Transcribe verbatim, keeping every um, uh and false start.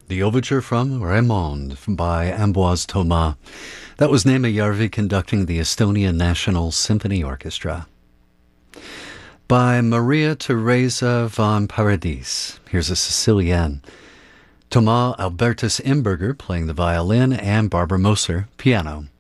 The overture from Raymond by Ambroise Thomas. That was Neeme Järvi conducting the Estonian National Symphony Orchestra. By Maria Teresa von Paradis. Here's a Sicilienne. Thomas Albertus Imberger playing the violin and Barbara Moser piano.